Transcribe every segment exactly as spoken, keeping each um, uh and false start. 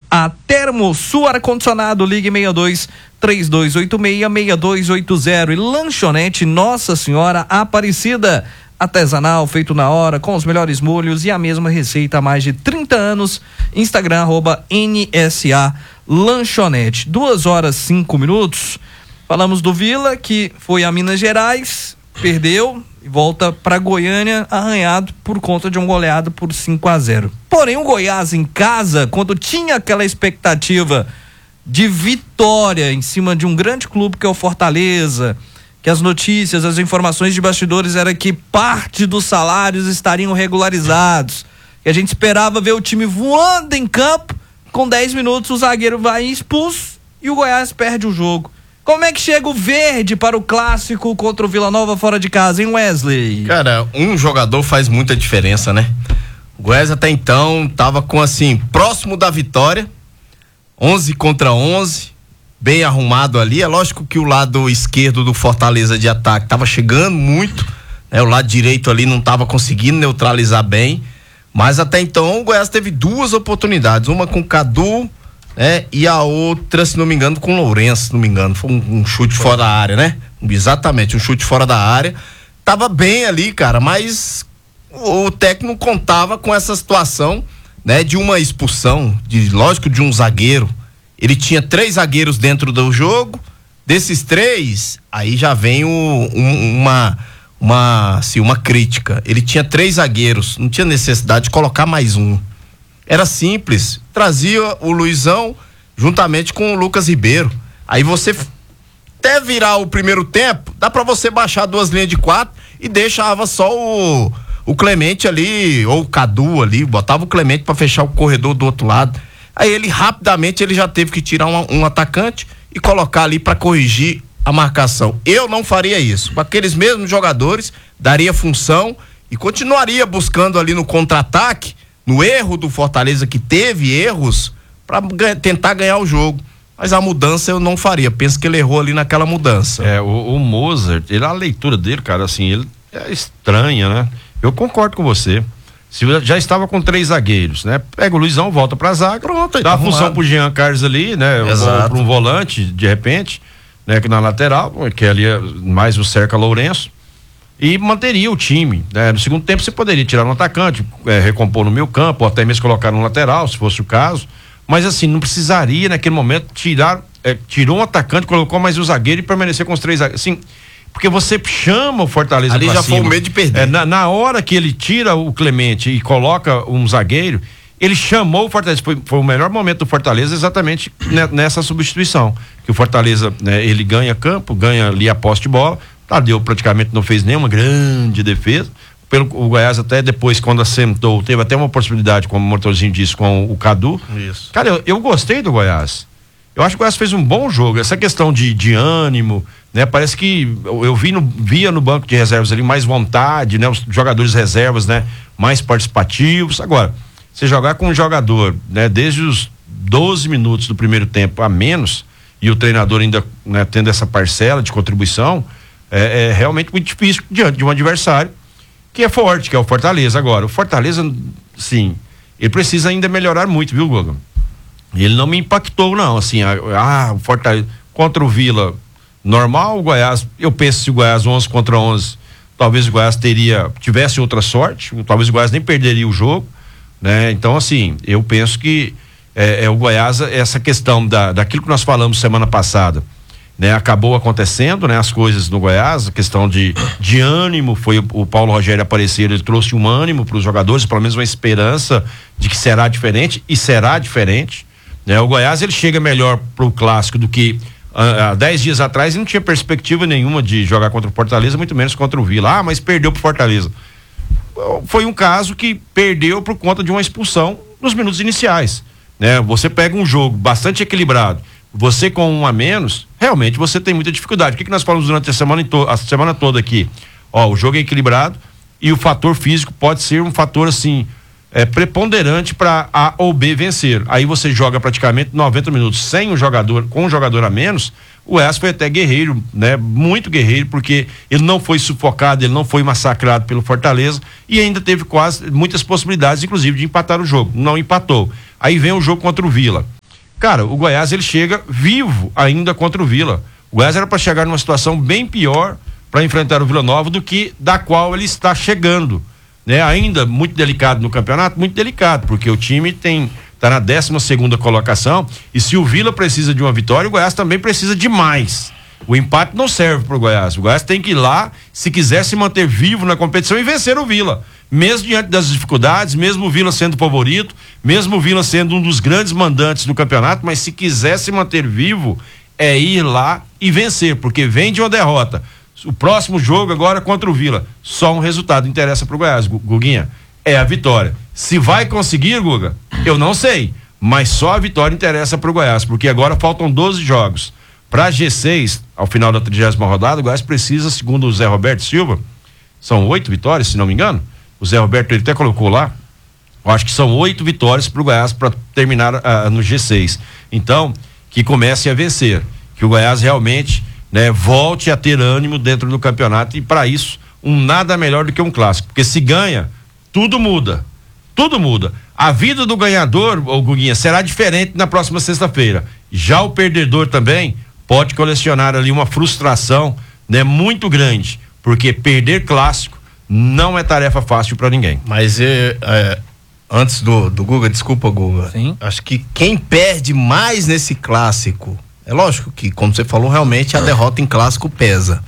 a Termosul Ar-Condicionado, ligue seis dois três dois oito seis seis dois oito zero. E lanchonete Nossa Senhora Aparecida, artesanal, feito na hora, com os melhores molhos e a mesma receita há mais de trinta anos. Instagram, arroba N S A Lanchonete. Duas horas, cinco minutos. Falamos do Vila, que foi a Minas Gerais, perdeu e volta para Goiânia arranhado por conta de um goleado por cinco a zero. Porém, o Goiás em casa, quando tinha aquela expectativa de vitória em cima de um grande clube que é o Fortaleza, que as notícias, as informações de bastidores era que parte dos salários estariam regularizados, que a gente esperava ver o time voando em campo, com dez minutos o zagueiro vai expulso e o Goiás perde o jogo. Como é que chega o verde para o clássico contra o Vila Nova fora de casa, hein, Wesley? Cara, um jogador faz muita diferença, né? O Goiás até então tava com assim, próximo da vitória, onze contra onze, bem arrumado ali. É lógico que o lado esquerdo do Fortaleza de ataque tava chegando muito, né? O lado direito ali não tava conseguindo neutralizar bem, mas até então o Goiás teve duas oportunidades, uma com o Cadu, né? E a outra, se não me engano, com o Lourenço, se não me engano, foi um, um chute fora da área, né? Exatamente, um chute fora da área. Tava bem ali, cara, mas o técnico contava com essa situação, né? De uma expulsão, de, lógico, de um zagueiro. Ele tinha três zagueiros dentro do jogo, desses três, aí já vem o, um, uma, uma, assim, uma crítica. Ele tinha três zagueiros, não tinha necessidade de colocar mais um. Era simples, trazia o Luizão juntamente com o Lucas Ribeiro. Aí você, até virar o primeiro tempo, dá pra você baixar duas linhas de quatro e deixava só o, o Clemente ali, ou o Cadu ali, botava o Clemente pra fechar o corredor do outro lado. Aí ele rapidamente ele já teve que tirar um, um atacante e colocar ali pra corrigir a marcação. Eu não faria isso. Com aqueles mesmos jogadores, daria função e continuaria buscando ali no contra-ataque, no erro do Fortaleza, que teve erros, para ganha, tentar ganhar o jogo. Mas a mudança eu não faria. Penso que ele errou ali naquela mudança. É, o, o Mozart, ele, a leitura dele, cara, assim, ele é estranha, né? Eu concordo com você. Se já estava com três zagueiros, né? Pega o Luizão, volta pra zaga, pronto, dá a função pro Jean Carlos ali, né? Para um volante, de repente, né? Que na lateral, que ali é mais o cerca Lourenço. E manteria o time, né? No segundo tempo você poderia tirar um atacante, é, recompor no meio campo, ou até mesmo colocar no lateral, se fosse o caso, mas assim, não precisaria naquele momento tirar, é, tirou um atacante, colocou mais um zagueiro e permanecer com os três zagueiros, assim, porque você chama o Fortaleza ali pra já cima. foi o medo de perder. É, na, na hora que ele tira o Clemente e coloca um zagueiro, ele chamou o Fortaleza, foi, foi o melhor momento do Fortaleza exatamente nessa substituição, que o Fortaleza, né, ele ganha campo, ganha ali a posse de bola. Tadeu praticamente não fez nenhuma grande defesa. Pelo, o Goiás até depois, quando assentou, teve até uma possibilidade, como o Motorzinho disse, com o Cadu. Isso. Cara, eu, eu gostei do Goiás. Eu acho que o Goiás fez um bom jogo. Essa questão de, de ânimo, né? Parece que eu, eu vi no, via no banco de reservas ali mais vontade, né? Os jogadores reservas, né? Mais participativos. Agora, você jogar com um jogador, né? Desde os doze minutos do primeiro tempo a menos, e o treinador ainda, né, tendo essa parcela de contribuição, É, é realmente muito difícil diante de um adversário que é forte, que é o Fortaleza. Agora, o Fortaleza, sim, ele precisa ainda melhorar muito, viu, Goga? Ele não me impactou, não, assim, ah, o Fortaleza contra o Vila, normal, o Goiás, eu penso que se o Goiás onze contra onze, talvez o Goiás teria, tivesse outra sorte, talvez o Goiás nem perderia o jogo, né? Então, assim, eu penso que é, é o Goiás, essa questão da, daquilo que nós falamos semana passada, né, acabou acontecendo, né, as coisas no Goiás, a questão de, de ânimo, foi o, o Paulo Rogério aparecer, ele trouxe um ânimo para os jogadores, pelo menos uma esperança de que será diferente, e será diferente, né? O Goiás, ele chega melhor para o clássico do que há dez dias atrás, e não tinha perspectiva nenhuma de jogar contra o Fortaleza, muito menos contra o Vila. Ah, mas perdeu pro Fortaleza. Foi um caso que perdeu por conta de uma expulsão nos minutos iniciais, né? Você pega um jogo bastante equilibrado, você com um a menos, realmente você tem muita dificuldade. O que, que nós falamos durante a semana, a semana toda aqui? Ó, o jogo é equilibrado e o fator físico pode ser um fator assim, é, preponderante para A ou B vencer. Aí você joga praticamente noventa minutos sem um jogador, com um jogador a menos. O Goiás foi até guerreiro, né? Muito guerreiro, porque ele não foi sufocado, ele não foi massacrado pelo Fortaleza e ainda teve quase muitas possibilidades, inclusive de empatar o jogo. Não empatou. Aí vem o jogo contra o Vila. Cara, o Goiás ele chega vivo ainda contra o Vila. O Goiás era para chegar numa situação bem pior para enfrentar o Vila Nova do que da qual ele está chegando, né? Ainda muito delicado no campeonato, muito delicado, porque o time tem tá na décima segunda colocação, e se o Vila precisa de uma vitória, o Goiás também precisa de mais. O empate não serve pro Goiás. O Goiás tem que ir lá, se quiser se manter vivo na competição e vencer o Vila. Mesmo diante das dificuldades, mesmo o Vila sendo favorito, mesmo o Vila sendo um dos grandes mandantes do campeonato, mas se quiser se manter vivo, é ir lá e vencer, porque vem de uma derrota. O próximo jogo agora é contra o Vila. Só um resultado interessa pro Goiás, Guguinha. É a vitória. Se vai conseguir, Guga, eu não sei, mas só a vitória interessa pro Goiás, porque agora faltam doze jogos. Para G seis, ao final da trigésima rodada, o Goiás precisa, segundo o Zé Roberto Silva, são oito vitórias, se não me engano. O Zé Roberto, ele até colocou lá, eu acho que são oito vitórias pro Goiás para terminar uh, no G seis. Então, que comece a vencer, que o Goiás realmente, né, volte a ter ânimo dentro do campeonato, e para isso, um nada melhor do que um clássico, porque se ganha, tudo muda, tudo muda. A vida do ganhador, ô Guguinha, será diferente na próxima sexta-feira. Já o perdedor também pode colecionar ali uma frustração, né, muito grande, porque perder clássico não é tarefa fácil para ninguém. Mas é, é, antes do, do Guga, desculpa, Guga. Sim. Acho que quem perde mais nesse clássico, é lógico que, como você falou, realmente a derrota em clássico pesa.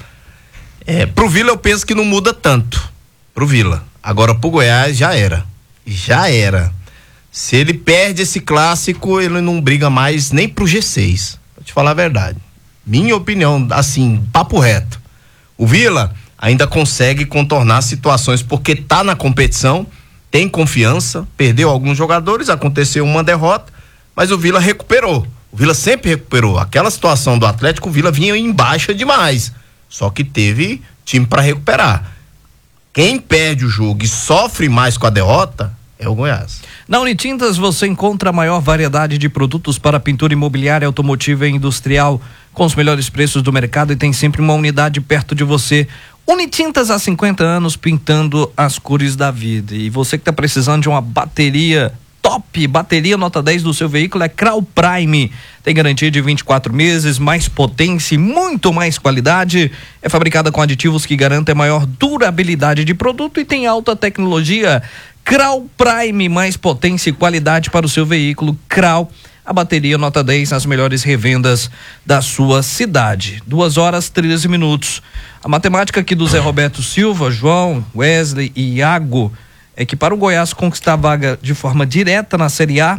É, pro Vila eu penso que não muda tanto. Pro Vila. Agora pro Goiás já era. Já era. Se ele perde esse clássico, ele não briga mais nem pro G seis. Vou te falar a verdade. Minha opinião, assim, papo reto. O Vila ainda consegue contornar situações porque tá na competição, tem confiança, perdeu alguns jogadores, aconteceu uma derrota, mas o Vila recuperou. O Vila sempre recuperou. Aquela situação do Atlético, o Vila vinha em baixa demais. Só que teve time para recuperar. Quem perde o jogo e sofre mais com a derrota é o Goiás. Na Unitintas você encontra a maior variedade de produtos para pintura imobiliária, automotiva e industrial, com os melhores preços do mercado, e tem sempre uma unidade perto de você. Unitintas há cinquenta anos pintando as cores da vida. E você que está precisando de uma bateria top, bateria nota dez do seu veículo, é Crau Prime. Tem garantia de vinte e quatro meses, mais potência e muito mais qualidade. É fabricada com aditivos que garantem maior durabilidade de produto e tem alta tecnologia. Crau Prime, mais potência e qualidade para o seu veículo. Crau, a bateria nota dez nas melhores revendas da sua cidade. Duas horas, treze minutos. A matemática aqui do Zé Roberto Silva, João, Wesley e Iago é que para o Goiás conquistar a vaga de forma direta na Série A,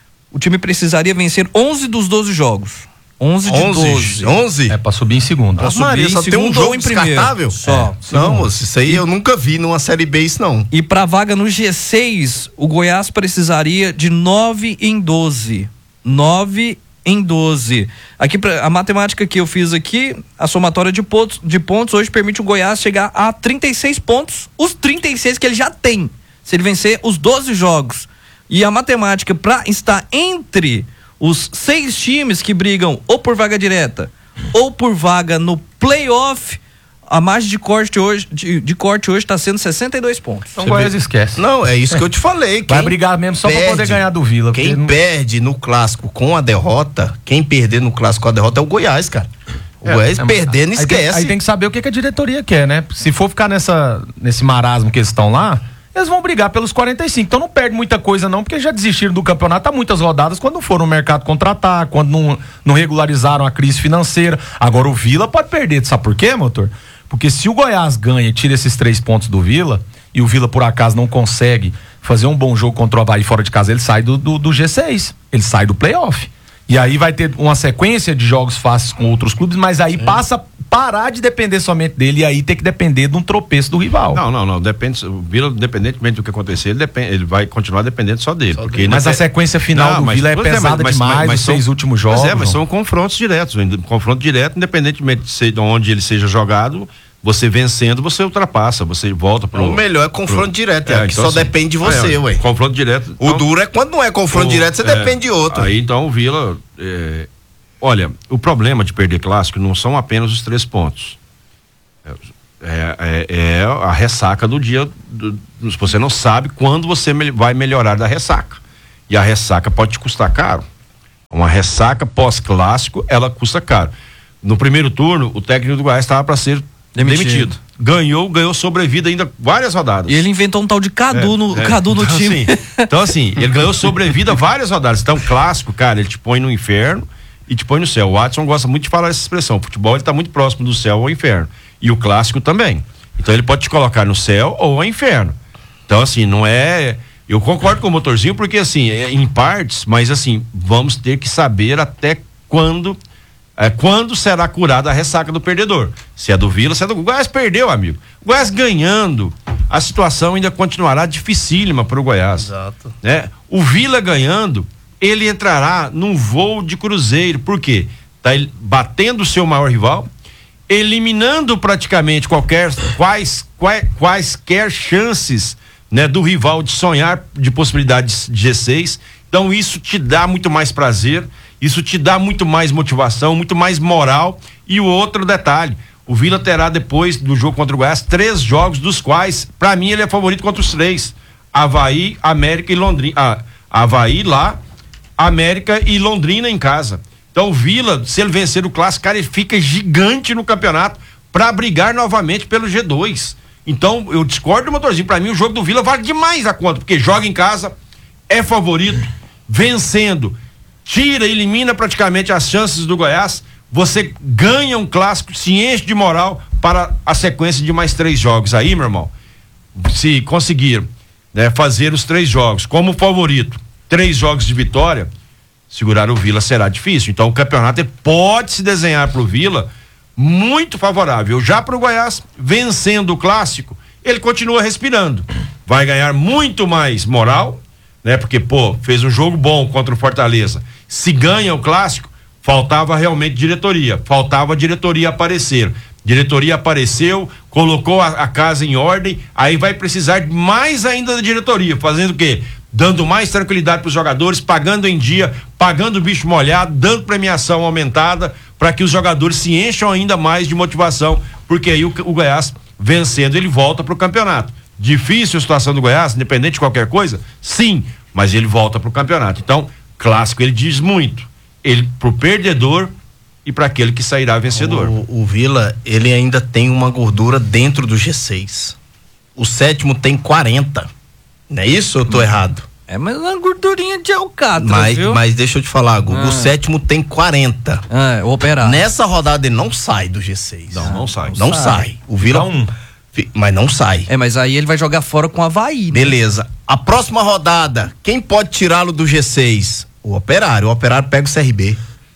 o time precisaria vencer onze dos doze jogos. onze de doze. onze? É, pra subir em segundo. Pra subir, Maria, só tem um jogo em descartável? Só. É. Não, moço, isso aí eu nunca vi numa Série B isso não. E para vaga no G seis, o Goiás precisaria de nove em doze. nove em doze. Aqui, a matemática que eu fiz aqui, a somatória de pontos, de pontos hoje permite o Goiás chegar a trinta e seis pontos, os trinta e seis que ele já tem, se ele vencer os doze jogos. E a matemática para estar entre os seis times que brigam ou por vaga direta ou por vaga no playoff, a margem de corte hoje de, de corte hoje está sendo sessenta e dois pontos. Então o Goiás esquece. Não, é isso que eu te falei. Vai brigar mesmo só para poder ganhar do Vila. Quem não... perde no clássico com a derrota, quem perder no clássico com a derrota é o Goiás, cara. O é, Goiás é, perdendo, aí esquece. Tem, aí tem que saber o que, que a diretoria quer, né? Se for ficar nessa, nesse marasmo que eles estão lá, eles vão brigar pelos quarenta e cinco. Então não perde muita coisa não, porque já desistiram do campeonato há muitas rodadas, quando foram no mercado contratar, quando não, não regularizaram a crise financeira. Agora o Vila pode perder, sabe por quê, motor? Porque se o Goiás ganha e tira esses três pontos do Vila, e o Vila por acaso não consegue fazer um bom jogo contra o Avaí fora de casa, ele sai do, do, do G seis, ele sai do playoff. E aí vai ter uma sequência de jogos fáceis com outros clubes, mas aí Sim. passa a parar de depender somente dele e aí ter que depender de um tropeço do rival. Não, não, não. Depende, o Vila, independentemente do que acontecer, ele, depende, ele vai continuar dependendo só dele. Só porque dele. Mas não a sequência final não, do Vila é pesada mas, demais, mas, mas os são, seis últimos jogos. Mas é, mas são confrontos diretos. Um confronto direto, independentemente de, ser, de onde ele seja jogado, você vencendo, você ultrapassa, você volta pro... O melhor é confronto pro, direto, é, é que então, só assim, depende de você, é, ué. Confronto direto... O então, duro é quando não é confronto o, direto, você é, depende de outro. Aí então o Vila... É, olha, o problema de perder clássico não são apenas os três pontos. É, é, é a ressaca do dia. Do, você não sabe quando você me, vai melhorar da ressaca. E a ressaca pode te custar caro. Uma ressaca pós-clássico, ela custa caro. No primeiro turno, o técnico do Goiás estava para ser demitido. demitido. Ganhou, ganhou sobrevida ainda várias rodadas. E ele inventou um tal de Cadu é, no, é. Cadu no então, time. Assim, então assim, ele ganhou sobrevida várias rodadas. Então, clássico, cara, ele te põe no inferno e te põe no céu. O Watson gosta muito de falar essa expressão. O futebol, ele tá muito próximo do céu ao inferno. E o clássico também. Então ele pode te colocar no céu ou ao inferno. Então assim, não é... Eu concordo com o Motorzinho porque assim, é em partes, mas assim, vamos ter que saber até quando é, quando será curada a ressaca do perdedor. Se é do Vila, se é do... O Goiás perdeu, amigo. O Goiás ganhando, a situação ainda continuará dificílima para o Goiás. Exato. Né? O Vila ganhando, ele entrará num voo de cruzeiro. Por quê? Tá batendo o seu maior rival, eliminando praticamente qualquer quais, quais quaisquer chances, né, do rival de sonhar de possibilidades de G seis. Então isso te dá muito mais prazer, isso te dá muito mais motivação, muito mais moral. E o outro detalhe, o Vila terá depois do jogo contra o Goiás três jogos, dos quais para mim ele é favorito contra os três: Avaí, América e Londrina. Ah, Avaí lá, América e Londrina em casa. Então o Vila, se ele vencer o clássico, cara, ele fica gigante no campeonato para brigar novamente pelo G dois. Então eu discordo do Motorzinho, para mim o jogo do Vila vale demais a conta, porque joga em casa, é favorito, vencendo, tira, elimina praticamente as chances do Goiás, você ganha um clássico, se enche de moral para a sequência de mais três jogos. Aí, meu irmão, se conseguir, né, fazer os três jogos como favorito, três jogos de vitória, segurar o Vila será difícil. Então o campeonato pode se desenhar para o Vila muito favorável. Já para o Goiás, vencendo o clássico, ele continua respirando, vai ganhar muito mais moral, né? Porque pô, fez um jogo bom contra o Fortaleza. Se ganha o clássico, faltava realmente diretoria, faltava a diretoria aparecer. Diretoria apareceu, colocou a, a casa em ordem, aí vai precisar mais ainda da diretoria, fazendo o quê? Dando mais tranquilidade para os jogadores, pagando em dia, pagando o bicho molhado, dando premiação aumentada, para que os jogadores se encham ainda mais de motivação, porque aí o, o Goiás, vencendo, ele volta para o campeonato. Difícil a situação do Goiás, independente de qualquer coisa? Sim, mas ele volta para o campeonato. Então, clássico, ele diz muito. Ele pro perdedor e para aquele que sairá vencedor. O, o Vila, ele ainda tem uma gordura dentro do G seis. O sétimo tem quarenta. Não é isso ou eu tô errado? É, mas uma gordurinha de alcatra, mas, viu? Mas deixa eu te falar, Gugu, ah. o sétimo tem quarenta. É, o Operário. Nessa rodada ele não sai do G seis. Não, não sai. Não sai. sai. O Vila... um. Mas não sai. É, mas aí ele vai jogar fora com o Avaí, né? Beleza. A próxima rodada, quem pode tirá-lo do G seis? O Operário. O Operário pega o C R B.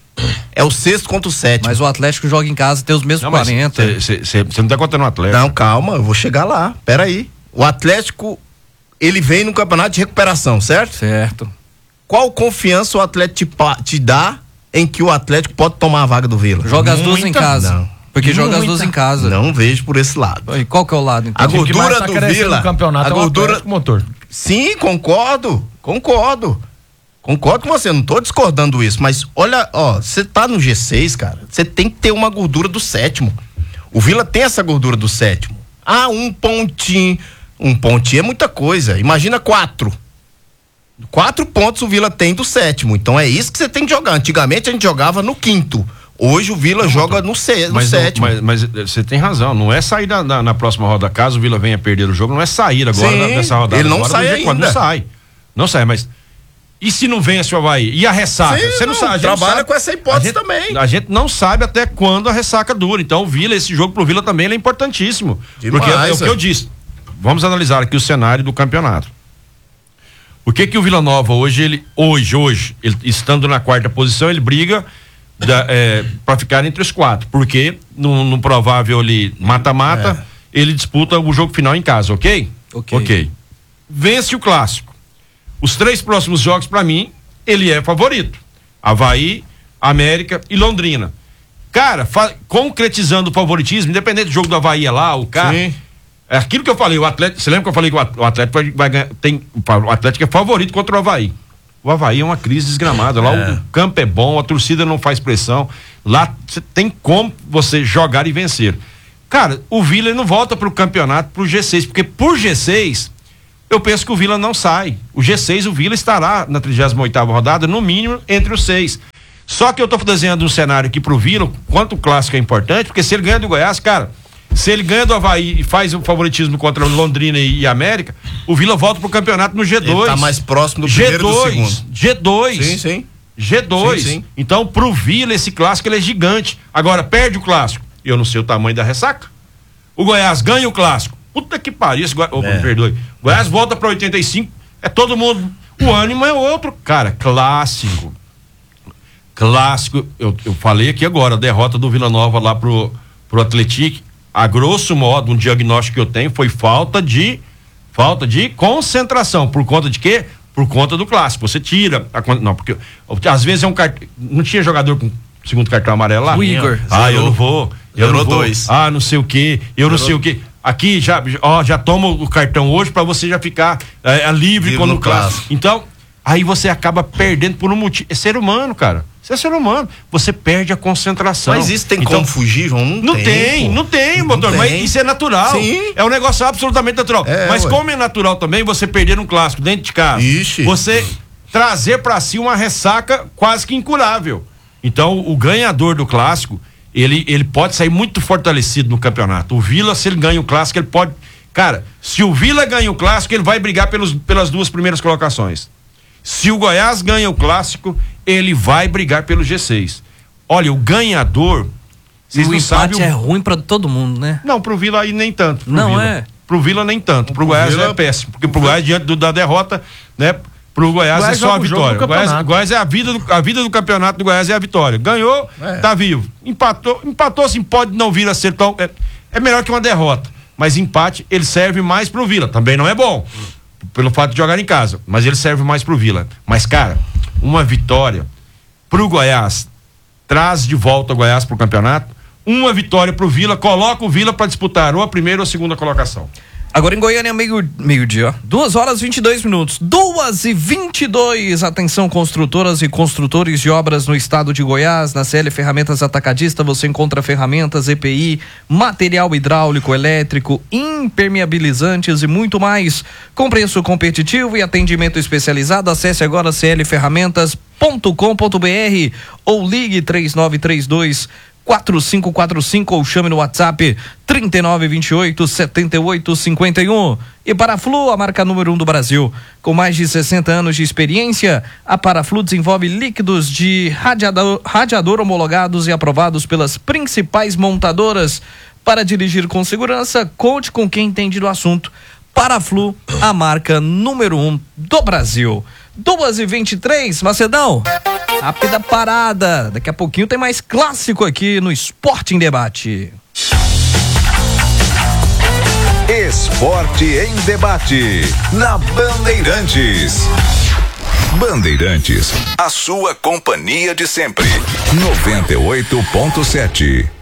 É o sexto contra o sétimo. Mas o Atlético joga em casa, tem os mesmos não, quarenta. Você não tá contando o Atlético. Não, calma, eu vou chegar lá. Pera aí. O Atlético, ele vem no campeonato de recuperação, certo? Certo. Qual confiança o Atlético te, te dá em que o Atlético pode tomar a vaga do Vila? Joga as duas em casa. Não. Porque Muita. joga as duas em casa. Não vejo por esse lado. E qual que é o lado, então? A gordura tá do Vila, Vila. campeonato A é gordura. Um motor. Sim, concordo. Concordo. Concordo com você, não tô discordando isso, mas olha, ó, você tá no G seis, cara, você tem que ter uma gordura do sétimo. O Vila tem essa gordura do sétimo. Ah, um pontinho. Um pontinho é muita coisa. Imagina quatro. Quatro pontos o Vila tem do sétimo. Então é isso que você tem que jogar. Antigamente a gente jogava no quinto. Hoje o Vila não, joga no, se, no mas sétimo. Não, mas, mas você tem razão, não é sair na, na, na próxima rodada, caso o Vila venha perder o jogo, não é sair agora Sim, da, dessa rodada. Ele não agora, sai ainda. Não sai. Não sai, mas e se não vence o Avaí? E a ressaca? Sim, você não, não sabe. Trabalha sabe. com essa hipótese a gente, também. A gente não sabe até quando a ressaca dura. Então o Vila, esse jogo pro Vila também ele é importantíssimo. Demais, porque é o que eu disse. Vamos analisar aqui o cenário do campeonato. O que que o Vila Nova hoje, ele, hoje, hoje, ele, estando na quarta posição, ele briga é, para ficar entre os quatro, porque no, no provável ali mata-mata, é. ele disputa o jogo final em casa, ok? Ok. Ok. Vence o clássico. Os três próximos jogos, para mim, ele é favorito. Avaí, América e Londrina. Cara, concretizando o favoritismo, independente do jogo do Avaí é lá, o cara. Sim. É aquilo que eu falei, o Atlético, você lembra que eu falei que o Atlético vai, vai ganhar, tem, o Atlético é favorito contra o Avaí. O Avaí é uma crise desgramada, lá é. o campo é bom, a torcida não faz pressão, lá você tem como você jogar e vencer. Cara, o Vila ele não volta pro campeonato, pro G seis, porque por G seis, eu penso que o Vila não sai. O G seis, o Vila estará na trigésima oitava rodada, no mínimo, entre os seis. Só que eu tô desenhando um cenário aqui pro Vila, quanto o clássico é importante, porque se ele ganha do Goiás, cara, se ele ganha do Avaí e faz o favoritismo contra Londrina e, e América, o Vila volta pro campeonato no G dois. Ele tá mais próximo do primeiro e do segundo. G dois. Sim, sim. G dois. Sim, sim. Então, pro Vila, esse clássico ele é gigante. Agora, perde o clássico. Eu não sei o tamanho da ressaca. O Goiás ganha o clássico. Puta que pariu. Esse Goi... oh, É. me perdoe. O Goiás volta pra oitenta e cinco. É todo mundo. O ânimo é outro. Cara, clássico. Clássico. Eu, eu falei aqui agora, a derrota do Vila Nova lá pro, pro Atlético. A grosso modo, um diagnóstico que eu tenho foi falta de falta de concentração. Por conta de quê? Por conta do clássico. Você tira a, não, porque às vezes é um cartão, não tinha jogador com segundo cartão amarelo lá? O Igor. Ah, Zerou. eu não vou. Eu Zerou não vou. dois. Ah, não sei o quê. Eu não Zerou. sei o quê. Aqui já, ó, já toma o cartão hoje pra você já ficar é, é, livre, Livre quando no o clássico. clássico. Então, aí você acaba perdendo por um motivo. É ser humano, cara. Você é ser humano. Você perde a concentração. Mas isso tem então, como fugir, João? Não, não tem, pô. não tem, motor, Não mas tem. isso é natural. Sim. É um negócio absolutamente natural. É, mas ué. como é natural também você perder um clássico dentro de casa, Ixi. você trazer pra si uma ressaca quase que incurável. Então, o ganhador do clássico, ele, ele pode sair muito fortalecido no campeonato. O Vila, se ele ganha o clássico, ele pode... Cara, se o Vila ganha o clássico, ele vai brigar pelos, pelas duas primeiras colocações. Se o Goiás ganha o clássico, ele vai brigar pelo G seis. Olha, o ganhador... Vocês O não empate sabem é o... ruim pra todo mundo, né? Não, pro Vila aí nem tanto. Pro Não Vila. é? Pro Vila nem tanto. Pro, Pro Goiás Vila- é péssimo. Porque pro Goiás, diante do- da derrota, né? Pro Goiás, Goiás é só a joga o jogo vitória. do O Goiás, campeonato. Goiás é a vida, do, a vida do campeonato do Goiás é a vitória. Ganhou, É. tá vivo. Empatou, empatou assim, pode não vir a ser tão. É, é melhor que uma derrota. Mas empate, ele serve mais pro Vila. Também não é bom. Pelo fato de jogar em casa. Mas ele serve mais pro Vila. Mas, cara, uma vitória pro Goiás traz de volta o Goiás pro campeonato. Uma vitória pro Vila, coloca o Vila para disputar ou a primeira ou a segunda colocação. Agora em Goiânia, meio, meio-dia, ó. duas horas e vinte e dois minutos. duas e vinte e dois. Atenção, construtoras e construtores de obras no estado de Goiás. Na C L Ferramentas Atacadista você encontra ferramentas, E P I, material hidráulico, elétrico, impermeabilizantes e muito mais. Com preço competitivo e atendimento especializado. Acesse agora c l ferramentas ponto com ponto b r ou ligue três nove três dois quatro cinco quatro cinco ou chame no WhatsApp trinta e nove vinte e oito setenta e oito cinquenta e um. E Paraflu, a marca número um do Brasil, com mais de sessenta anos de experiência, a Paraflu desenvolve líquidos de radiador, radiador homologados e aprovados pelas principais montadoras. Para dirigir com segurança, conte com quem entende do assunto. Paraflu, a marca número um do Brasil. duas e vinte e três, Macedão. Rápida parada. Daqui a pouquinho tem mais clássico aqui no Esporte em Debate. Esporte em Debate, na Bandeirantes. Bandeirantes, a sua companhia de sempre. noventa e oito ponto sete.